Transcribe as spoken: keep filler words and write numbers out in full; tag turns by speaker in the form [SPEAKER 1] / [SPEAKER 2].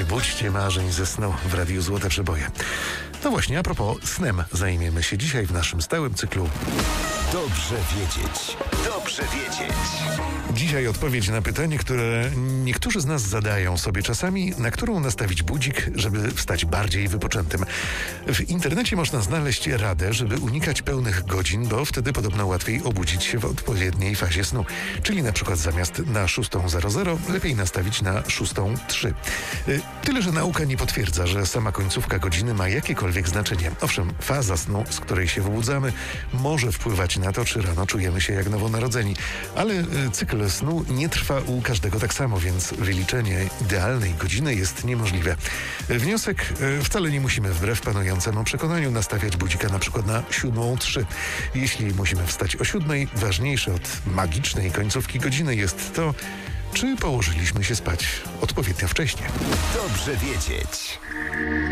[SPEAKER 1] Nie budźcie marzeń ze snu w Radiu Złote Przeboje. No właśnie, a propos, snem zajmiemy się dzisiaj w naszym stałym cyklu.
[SPEAKER 2] Dobrze wiedzieć. Dobrze wiedzieć.
[SPEAKER 1] Dzisiaj odpowiedź na pytanie, które niektórzy z nas zadają sobie czasami, na którą nastawić budzik, żeby wstać bardziej wypoczętym. W internecie można znaleźć radę, żeby unikać pełnych godzin, bo wtedy podobno łatwiej obudzić się w odpowiedniej fazie snu. Czyli na przykład zamiast na szóstą zero zero lepiej nastawić na szóstą trzy. Tyle, że nauka nie potwierdza, że sama końcówka godziny ma jakiekolwiek znaczenie. Owszem, faza snu, z której się wybudzamy, może wpływać na to, czy rano czujemy się jak nowonarodzeni, ale cykl snu nie trwa u każdego tak samo, więc wyliczenie idealnej godziny jest niemożliwe. Wniosek: wcale nie musimy wbrew panującemu przekonaniu nastawiać budzika na przykład na siódmą trzy. Jeśli musimy wstać o siódmej, ważniejsze od magicznej końcówki godziny jest to, czy położyliśmy się spać odpowiednio wcześnie.
[SPEAKER 2] Dobrze wiedzieć.